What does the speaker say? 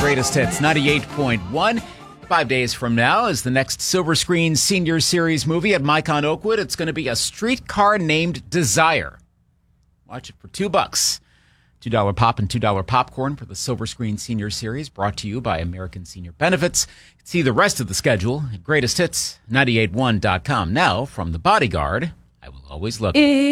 Greatest Hits 98.1. 5 days from now is the next Silver Screen Senior Series movie at Micon Oakwood. It's going to be A Streetcar Named Desire. Watch it for $2. $2 pop and $2 popcorn for the Silver Screen Senior Series, brought to you by American Senior Benefits. See the rest of the schedule at greatesthits981.com. Now, from The Bodyguard, I Will Always Love You.